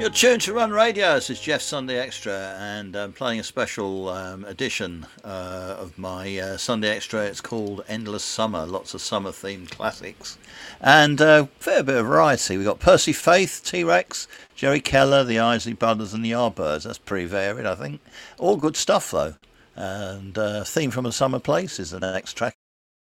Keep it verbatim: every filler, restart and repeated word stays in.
Good tune to run radio. This is Jeff Sunday Extra, and I'm playing a special um, edition uh, of my uh, Sunday Extra. It's called Endless Summer. Lots of summer-themed classics, and a uh, fair bit of variety. We've got Percy Faith, T-Rex, Jerry Keller, the Isley Brothers, and the Yardbirds. That's pretty varied, I think. All good stuff, though. And uh, Theme from a Summer Place is the next track